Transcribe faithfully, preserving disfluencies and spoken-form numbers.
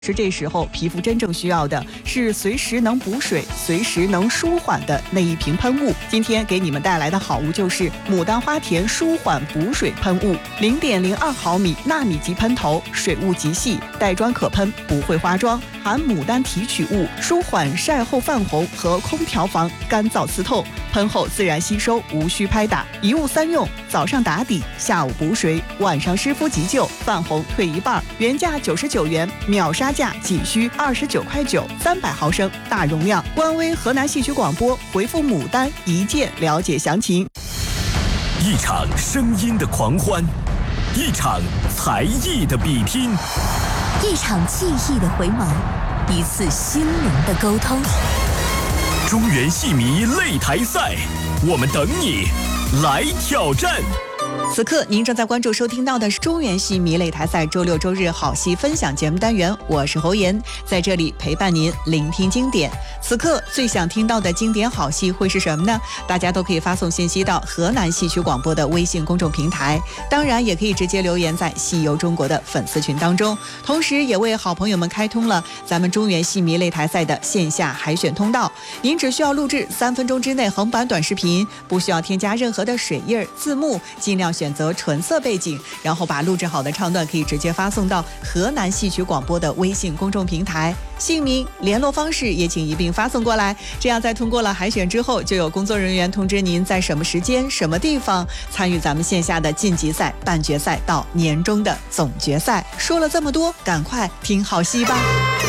是这时候皮肤真正需要的是随时能补水、随时能舒缓的那一瓶喷雾。今天给你们带来的好物就是牡丹花田舒缓补水喷雾，零点零二毫米纳米级喷头，水雾极细，带妆可喷，不会花妆，含牡丹提取物，舒缓晒后泛红和空调房干燥刺痛，喷后自然吸收，无需拍打，一物三用，早上打底，下午补水，晚上湿敷急救，泛红退一半，原价九十九元，秒杀价仅需二十九块九，三百毫升大容量。官微河南戏曲广播回复牡丹一键了解详情。 一场声音的狂欢，一场才艺的比拼， 一场记忆的回眸，一次心灵的沟通。 中原戏迷擂台赛，我们等你来挑战。 此刻您正在关注收听到的是中原戏迷擂台赛周六周日好戏分享节目单元，我是侯妍，在这里陪伴您聆听经典。此刻最想听到的经典好戏会是什么呢？大家都可以发送信息到河南戏曲广播的微信公众平台，当然也可以直接留言在戏游中国的粉丝群当中，同时也为好朋友们开通了咱们中原戏迷擂台赛的线下海选通道。您只需要录制三分钟之内横版短视频，不需要添加任何的水印字幕，尽量选择纯色背景，然后把录制好的唱段可以直接发送到河南戏曲广播的微信公众平台，姓名、联络方式也请一并发送过来。这样在通过了海选之后，就有工作人员通知您在什么时间、什么地方参与咱们线下的晋级赛、半决赛到年终的总决赛。说了这么多，赶快听好戏吧。